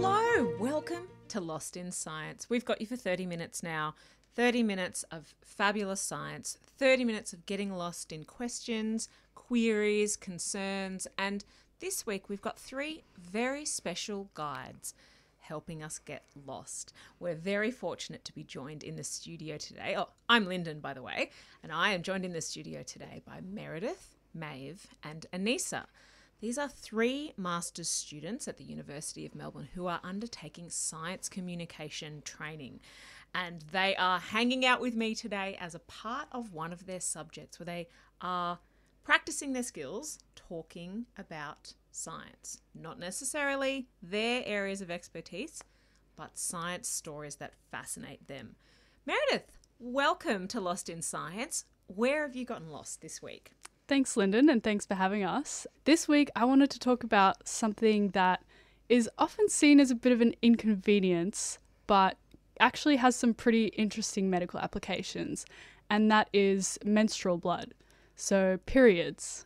Hello, welcome to Lost in Science. We've got you for 30 minutes now. 30 minutes of fabulous science, 30 minutes of getting lost in questions, queries, concerns, and this week we've got 3 very special guides helping us get lost. We're very fortunate to be joined in the studio today. Oh, I'm Lyndon, by the way, and I am joined in the studio today by Meredith, Maeve, and Anissa. These are 3 master's students at the University of Melbourne who are undertaking science communication training. And they are hanging out with me today as a part of one of their subjects where they are practicing their skills talking about science. Not necessarily their areas of expertise, but science stories that fascinate them. Meredith, welcome to Lost in Science. Where have you gotten lost this week? Thanks, Lyndon, and thanks for having us. This week, I wanted to talk about something that is often seen as a bit of an inconvenience, but actually has some pretty interesting medical applications, and that is menstrual blood. So, periods.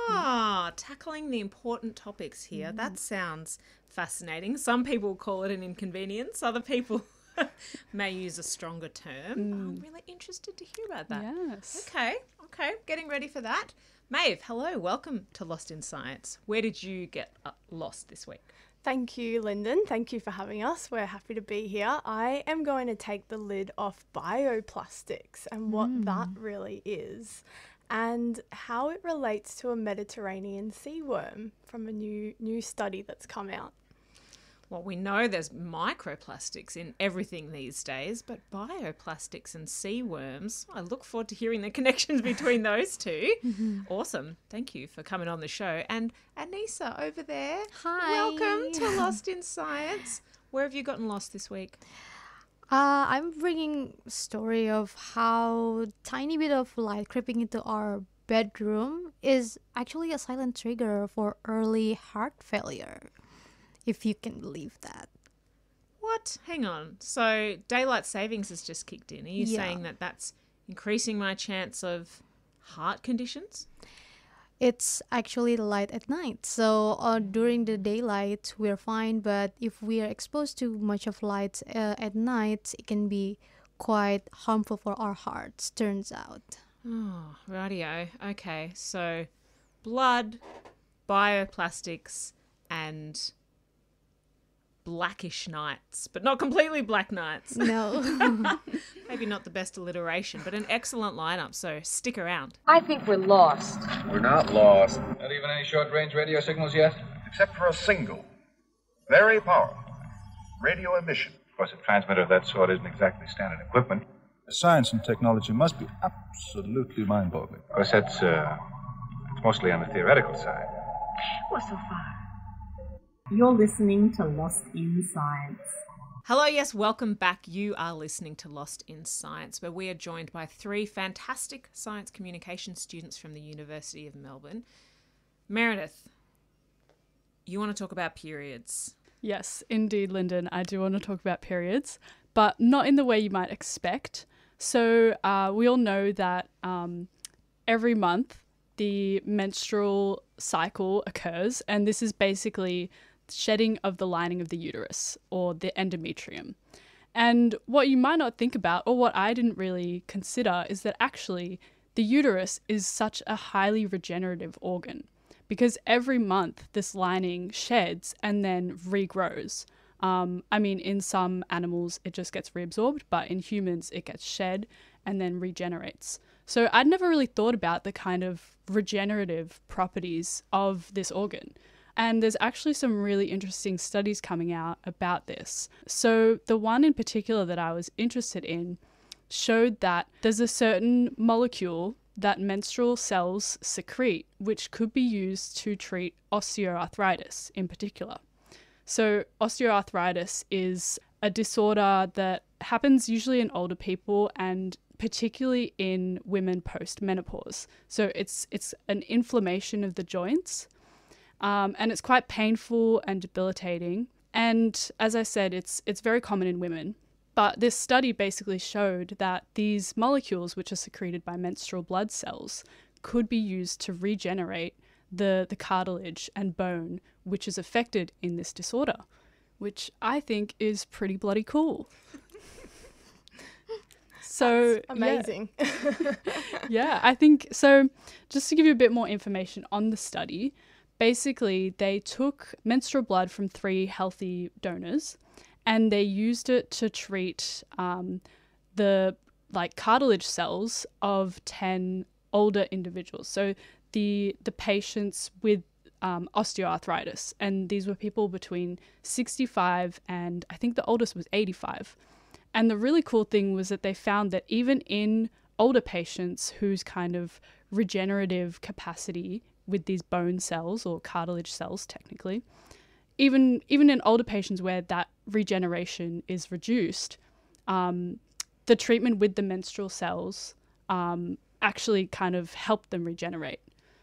Tackling the important topics here. That sounds fascinating. Some people call it an inconvenience. Other people may use a stronger term. I'm really interested to hear about that. Yes. Okay. Getting ready for that. Maeve, hello. Welcome to Lost in Science. Where did you get lost this week? Thank you, Lyndon. Thank you for having us. We're happy to be here. I am going to take the lid off bioplastics and what that really is and how it relates to a Mediterranean sea worm from a new study that's come out. Well, we know there's microplastics in everything these days, but bioplastics and sea worms, I look forward to hearing the connections between those two. Awesome. Thank you for coming on the show. And Anissa over there. Hi. Welcome to Lost in Science. Where have you gotten lost this week? I'm bringing a story of how tiny bit of light creeping into our bedroom is actually a silent trigger for early heart failure, if you can believe that. What? Hang on. So daylight savings has just kicked in. Are you Yeah. saying that that's increasing my chance of heart conditions? It's actually the light at night. So during the daylight, we're fine. But if we are exposed to much of light at night, it can be quite harmful for our hearts, turns out. Oh, rightio. Okay. So blood, bioplastics, and blackish nights, but not completely black nights. No. Maybe not the best alliteration, but an excellent lineup, so stick around. I think we're lost. We're not lost. Not even any short-range radio signals yet? Except for a single, very powerful radio emission. Of course, a transmitter of that sort isn't exactly standard equipment. Science and technology must be absolutely mind-boggling. Of course, it's mostly on the theoretical side. Well, so far. You're listening to Lost in Science. Hello, yes, welcome back. You are listening to Lost in Science, where we are joined by 3 fantastic science communication students from the University of Melbourne. Meredith, you want to talk about periods? Yes, indeed, Lyndon. I do want to talk about periods, but not in the way you might expect. So we all know that every month the menstrual cycle occurs, and this is basically shedding of the lining of the uterus or the endometrium. And what you might not think about, or what I didn't really consider, is that actually the uterus is such a highly regenerative organ because every month this lining sheds and then regrows. In some animals it just gets reabsorbed, but in humans it gets shed and then regenerates. So I'd never really thought about the kind of regenerative properties of this organ. And there's actually some really interesting studies coming out about this. So the one in particular that I was interested in showed that there's a certain molecule that menstrual cells secrete, which could be used to treat osteoarthritis in particular. So osteoarthritis is a disorder that happens usually in older people and particularly in women post-menopause. So it's an inflammation of the joints. And it's quite painful and debilitating. And as I said, it's very common in women. But this study basically showed that these molecules, which are secreted by menstrual blood cells, could be used to regenerate the cartilage and bone which is affected in this disorder, which I think is pretty bloody cool. So That's amazing. Yeah, I think so. Just to give you a bit more information on the study, basically they took menstrual blood from 3 healthy donors and they used it to treat the cartilage cells of 10 older individuals. So the patients with osteoarthritis, and these were people between 65 and I think the oldest was 85. And the really cool thing was that they found that even in older patients whose kind of regenerative capacity with these bone cells or cartilage cells technically, even in older patients where that regeneration is reduced, the treatment with the menstrual cells actually kind of helped them regenerate.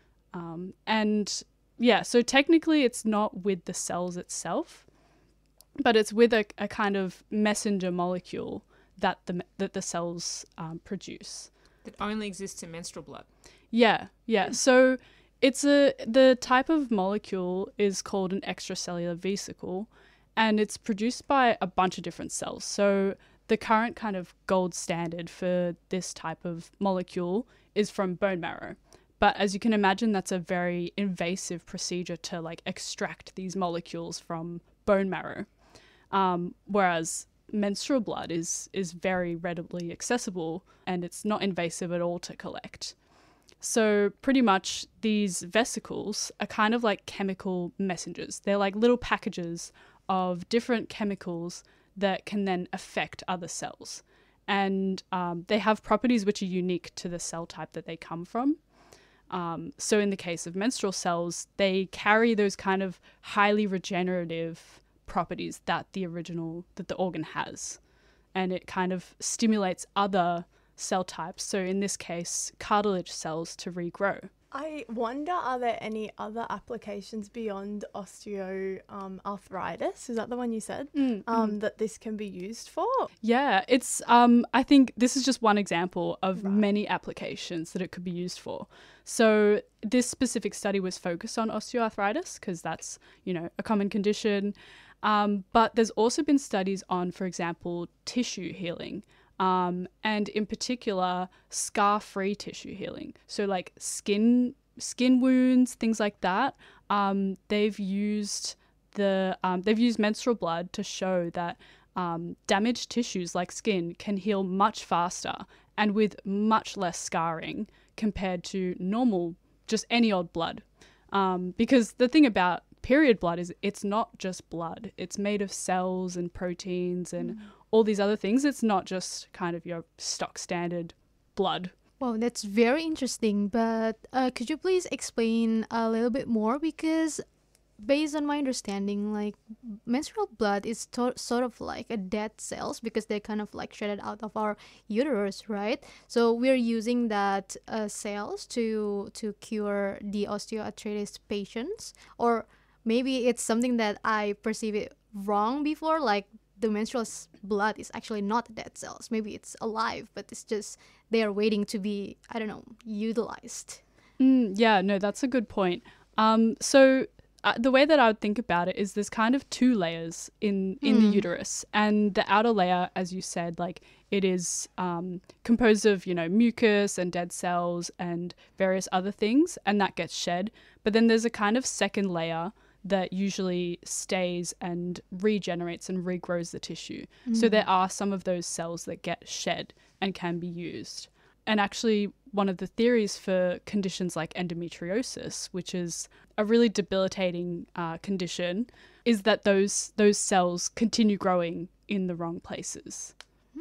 And yeah, so technically it's not with the cells itself, but it's with a kind of messenger molecule that the cells produce. That only exists in menstrual blood. Yeah. So the type of molecule is called an extracellular vesicle, and it's produced by a bunch of different cells. So the current kind of gold standard for this type of molecule is from bone marrow. But as you can imagine, that's a very invasive procedure to extract these molecules from bone marrow. Whereas menstrual blood is very readily accessible and it's not invasive at all to collect. So pretty much these vesicles are kind of like chemical messengers. They're like little packages of different chemicals that can then affect other cells. And they have properties which are unique to the cell type that they come from. So in the case of menstrual cells, they carry those kind of highly regenerative properties that the organ has, and it kind of stimulates other cell types, so in this case cartilage cells, to regrow. I wonder, are there any other applications beyond osteoarthritis? Is that the one you said? That this can be used for? Yeah, it's I think this is just one example of many applications that it could be used for. So this specific study was focused on osteoarthritis because that's, a common condition. But there's also been studies on, for example, tissue healing, and in particular, scar-free tissue healing. So like skin wounds, things like that. They've used menstrual blood to show that damaged tissues like skin can heal much faster and with much less scarring compared to normal, just any old blood. Because the thing about period blood is it's not just blood. It's made of cells and proteins and all these other things. It's not just kind of your stock standard blood. Wow, that's very interesting. But could you please explain a little bit more? Because based on my understanding, menstrual blood is sort of like a dead cells because they're kind of shredded out of our uterus, right? So we're using that cells to cure the osteoarthritis patients, or maybe it's something that I perceive it wrong before, the menstrual blood is actually not dead cells. Maybe it's alive, but it's just they are waiting to be, utilized. Yeah, no, that's a good point. So the way that I would think about it is there's kind of 2 layers in the uterus, and the outer layer, as you said, it is composed of, mucus and dead cells and various other things, and that gets shed. But then there's a kind of second layer that usually stays and regenerates and regrows the tissue. So there are some of those cells that get shed and can be used. And actually, one of the theories for conditions like endometriosis, which is a really debilitating condition, is that those cells continue growing in the wrong places.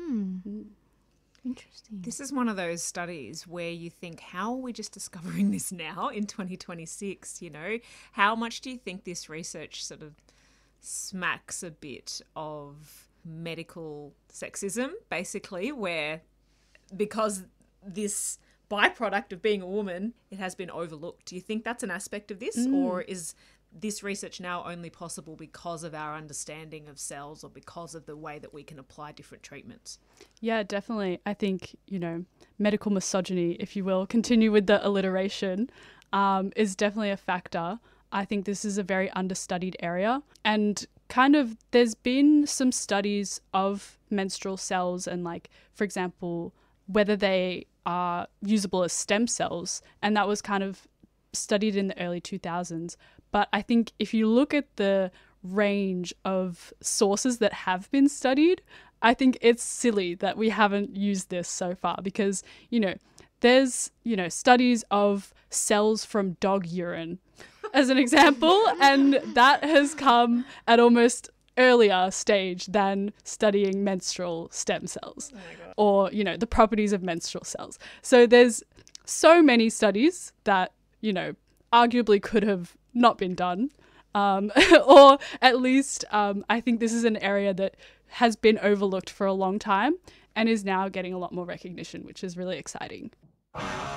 Interesting. This is one of those studies where you think, how are we just discovering this now in 2026? How much do you think this research sort of smacks a bit of medical sexism, basically, where because this byproduct of being a woman, it has been overlooked? Do you think that's an aspect of this, or is this research now only possible because of our understanding of cells or because of the way that we can apply different treatments? Yeah, definitely. I think, medical misogyny, if you will, continue with the alliteration, is definitely a factor. I think this is a very understudied area. And there's been some studies of menstrual cells and, like, for example, whether they are usable as stem cells, and that was kind of studied in the early 2000s. But I think if you look at the range of sources that have been studied, I think it's silly that we haven't used this so far, because, there's, studies of cells from dog urine as an example, and that has come at almost earlier stage than studying menstrual stem cells or, the properties of menstrual cells. So there's so many studies that, arguably could have not been done. Or at least I think this is an area that has been overlooked for a long time and is now getting a lot more recognition, which is really exciting.